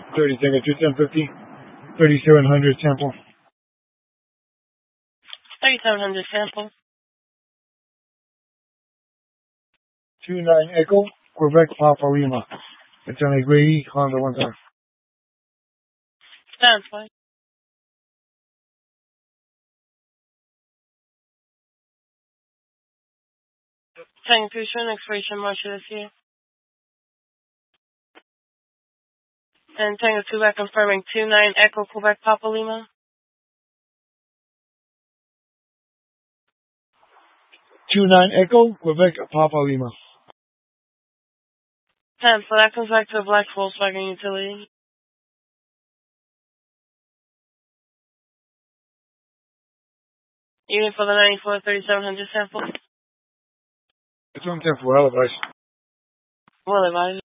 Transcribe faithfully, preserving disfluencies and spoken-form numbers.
thirty Tango two ten fifty, thirty-seven hundred sample. thirty-seven hundred sample. two nine Echo, Quebec Papa Lima. It's on a gray Honda one time. Sounds fine. Tango two showing expiration March of this year. And Tango two back confirming two nine Echo Quebec Papa Lima. two nine Echo, Quebec Papa Lima. ten, so that comes back to a black Volkswagen utility. Unit for the ninety-four thirty-seven hundred sample. It's on ten for Halifax. Well advised.